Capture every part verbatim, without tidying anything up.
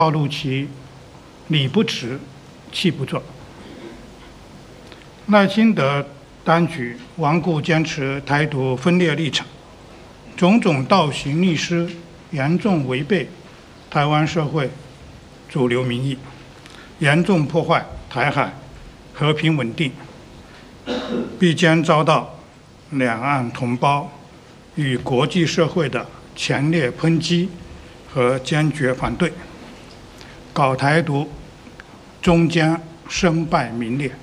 暴露其理不直、气不壮。赖清德当局顽固坚持台独分裂立场，种种倒行逆施，严重违背台湾社会主流民意，严重破坏台海和平稳定，必将遭到两岸同胞与国际社会的强烈抨击和坚决反对，搞台独终将身败名裂。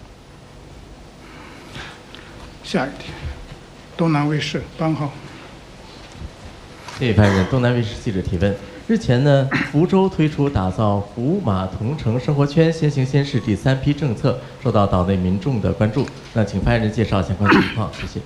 下一题，东南卫视班浩。 谢谢潘人。东南卫视记者提问：日前呢，福州推出打造福马同城生活圈先行先试第三批政策，受到岛内民众的关注。那请发言人介绍相关情况，谢谢。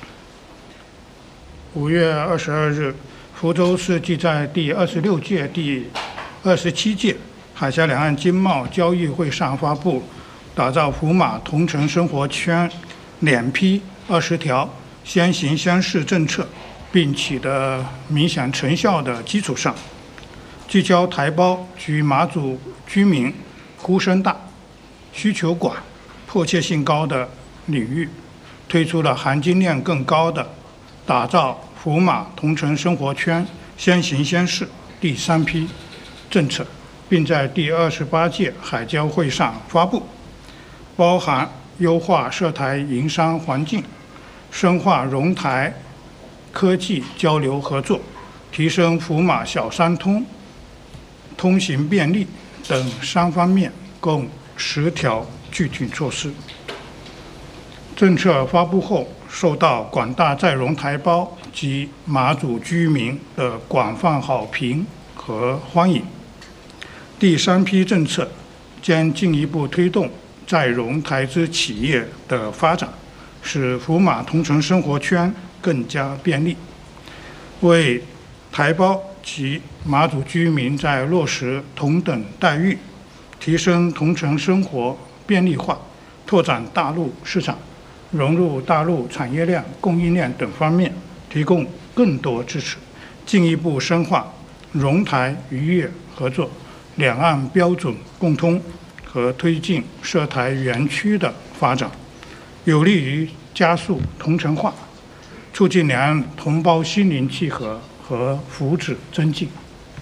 五月二十二日，福州市即在第二十六届、第二十七届海峡两岸经贸交易会上发布打造福马同城生活圈两批二十条先行先试政策，并取得明显成效的基础上，聚焦台胞及马祖居民呼声大、需求广、迫切性高的领域，推出了含金量更高的打造福马同城生活圈先行先试第三批政策，并在第二十八届海交会上发布，包含优化涉台营商环境、深化融台科技交流合作、提升福马小三通通行便利等三方面共十条具体措施。政策发布后，受到广大在容台胞及马祖居民的广泛好评和欢迎。第三批政策将进一步推动在容台资企业的发展，使福马同城生活圈更加便利，为台胞及马祖居民在落实同等待遇、提升同城生活便利化、拓展大陆市场、融入大陆产业链、供应链等方面提供更多支持，进一步深化融台渔业合作、两岸标准共通和推进涉台园区的发展，有利于加速同城化，促进两岸同胞心灵契合和福祉增进。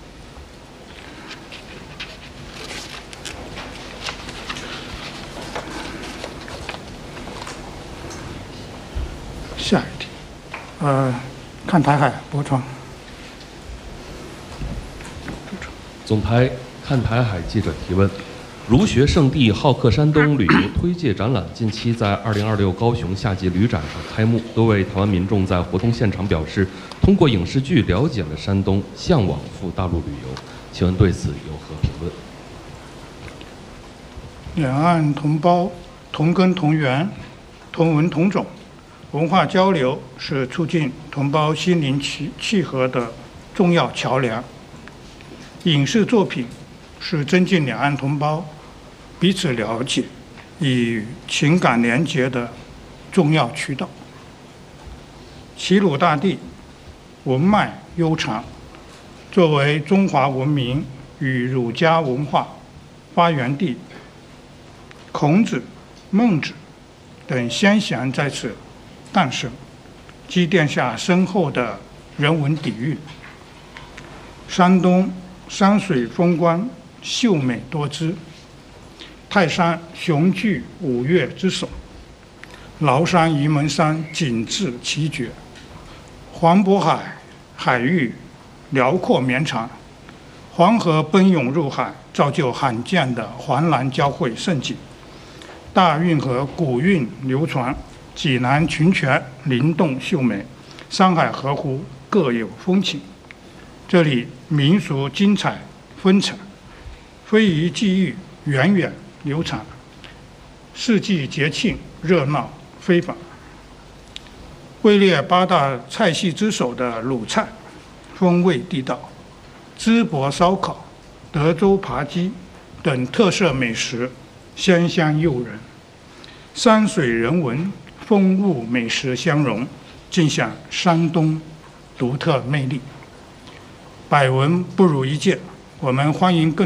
下一题，呃，看台海播窗。 总台看台海记者提问：儒学圣地好客山东旅游推介展览近期在二零二六高雄夏季旅展上开幕，多位台湾民众在活动现场表示，通过影视剧了解了山东，向往赴大陆旅游。请问对此有何评论？ 两岸同胞同根同源、同文同种，文化交流是促进同胞心灵契契合的重要桥梁。影视作品是增进两岸同胞彼此了解与情感连结的重要渠道。齐鲁大地文脉悠长，作为中华文明与儒家文化发源地，孔子、孟子等先贤在此诞生，积淀下深厚的人文底蕴。山东山水风光秀美多姿，泰山雄踞五岳之首，崂山沂蒙山景致奇绝，黄渤海海域辽阔绵长，黄河奔涌入海，造就罕见的黄蓝交汇盛景。大运河古韵流传，济南群泉灵动秀美，山海河湖各有风情。这里民俗精彩纷呈，非遗技艺源远流长，四季节庆热闹非凡。位列八大菜系之首的鲁菜，风味地道，淄博烧烤、德州扒鸡等特色美食鲜香诱人，山水人文、风物美食相融，尽享山东独特魅力。百闻不如一见，我们欢迎更